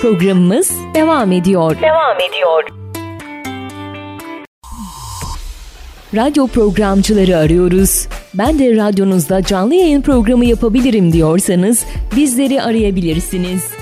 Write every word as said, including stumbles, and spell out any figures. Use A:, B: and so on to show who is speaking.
A: Programımız devam ediyor.
B: Devam ediyor.
A: Radyo programcıları arıyoruz. Ben de radyonuzda canlı yayın programı yapabilirim diyorsanız bizleri arayabilirsiniz.